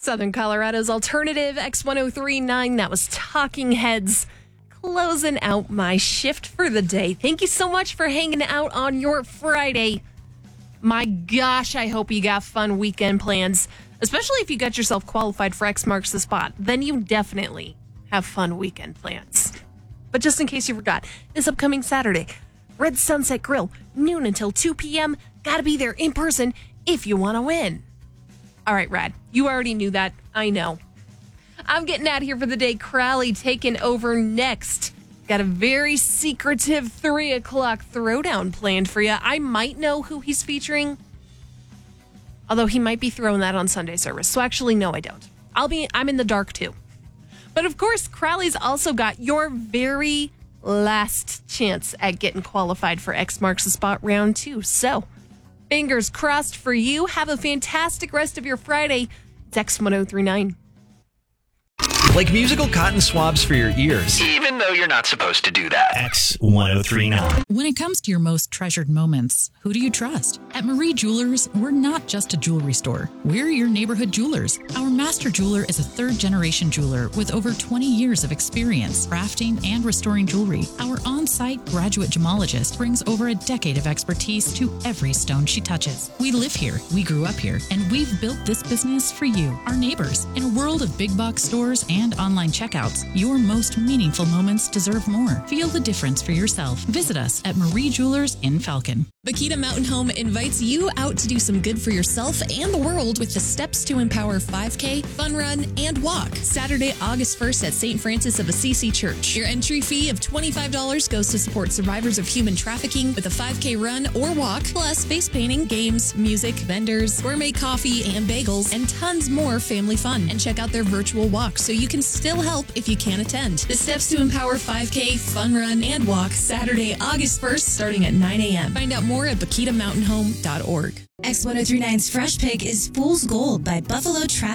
Southern Colorado's alternative X1039. That was Talking Heads, closing out my shift for the day. Thank you so much for hanging out on your Friday. My gosh, I hope you got fun weekend plans, especially if you got yourself qualified for X Marks the Spot. Then you definitely have fun weekend plans. But just in case you forgot, this upcoming Saturday, Red Sunset Grill, noon until 2 p.m. Gotta be there in person if you want to win. All right, Rad, you already knew that. I know. I'm getting out of here for the day. Crowley taking over next. Got a very secretive 3 o'clock throwdown planned for you. I might know who he's featuring, although he might be throwing that on Sunday service. So actually, no, I don't. I'm in the dark too. But of course, Crowley's also got your very last chance at getting qualified for X Marks the Spot round 2. So, fingers crossed for you. Have a fantastic rest of your Friday. It's X1039. Like musical cotton swabs for your ears. Even though you're not supposed to do that. X1039. When it comes to your most treasured moments, who do you trust? At Marie Jewelers, we're not just a jewelry store. We're your neighborhood jewelers. Our master jeweler is a third-generation jeweler with over 20 years of experience crafting and restoring jewelry. Our on-site graduate gemologist brings over a decade of expertise to every stone she touches. We live here, we grew up here, and we've built this business for you, our neighbors. In a world of big box stores and online checkouts, your most meaningful moments deserve more. Feel the difference for yourself. Visit us at Marie Jewelers in Falcon. Bakita Mountain Home invites you out to do some good for yourself and the world with the Steps to Empower 5K, Fun Run, and Walk. Saturday, August 1st at St. Francis of Assisi Church. Your entry fee of $25 goes to support survivors of human trafficking with a 5K run or walk, plus face painting, games, music, vendors, gourmet coffee and bagels, and tons more family fun. And check out their virtual walk so you can still help if you can't attend. The Steps to Empower 5K, Fun Run, and Walk, Saturday, August 1st, starting at 9 a.m. Find out more at BakitaMountainHome.org. X1039's Fresh Pick is Fool's Gold by Buffalo Traffic.